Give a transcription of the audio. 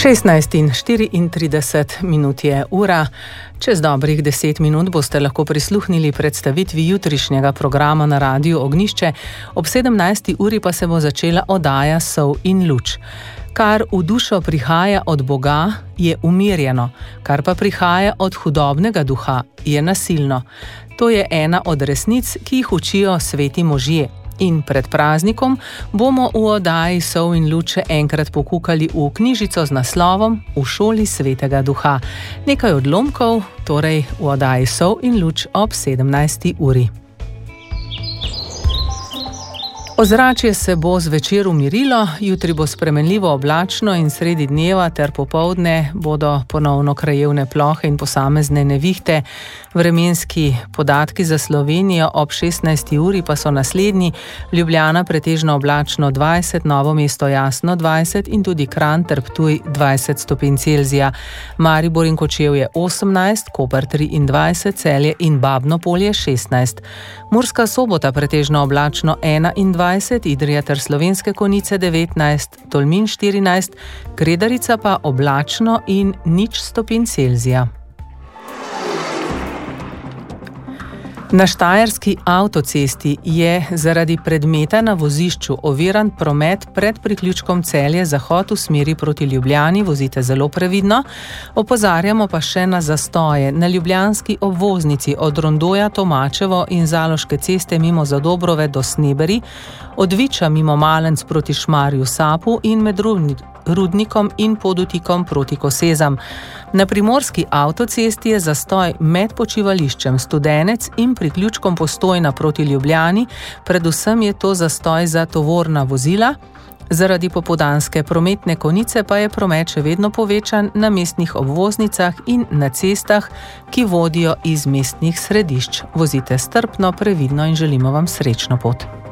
16:34 je ura. Čez dobrih 10 minut boste lahko prisluhnili predstavitvi jutrišnjega programa na Radiu Ognjišče, ob 17. uri pa se bo začela oddaja Sol in luč. Kar v dušo prihaja od Boga, je umirjeno, kar pa prihaja od hudobnega duha, je nasilno. To je ena od resnic, ki jih učijo sveti možje. In pred praznikom bomo v oddaji Sol in luč enkrat pokukali v knjižico z naslovom V šoli svetega duha. Nekaj odlomkov, torej v oddaji Sol in luč ob 17. uri. Ozračje se bo zvečer umirilo, jutri bo spremenljivo oblačno in sredi dneva ter popoldne bodo ponovno krajevne plohe in posamezne nevihte. Vremenski podatki za Slovenijo ob 16. uri pa so naslednji: Ljubljana pretežno oblačno 20, Novo mesto jasno 20 in tudi Kranj ter Ptuj 20 stopinj Celzija. Maribor in Kočevje 18, Koper 23, Celje in Babno Polje 16. Murska Sobota pretežno oblačno 21, Idrija ter Slovenske Konjice 19, Tolmin 14, Kredarica pa oblačno in 0 stopinj Celzija. Na štajerski avtocesti je zaradi predmeta na vozišču oviran promet pred priključkom Celje Zahod v smeri proti Ljubljani, vozite zelo previdno. Opozarjamo pa še na zastoje na ljubljanski obvoznici od Rondoja, Tomačevo in Zaloške ceste mimo Zadobrove do Sneberi, od Viča mimo Malenc proti Šmarju Sapu in med Rudnikom in Podutikom proti Kosezam. Na primorski avtocesti je zastoj med počivališčem Studenec in priključkom Postojna proti Ljubljani, predvsem je to zastoj za tovorna vozila. Zaradi popoldanske prometne konice pa je promet še vedno povečan na mestnih obvoznicah in na cestah, ki vodijo iz mestnih središč. Vozite strpno, previdno in želimo vam srečno pot.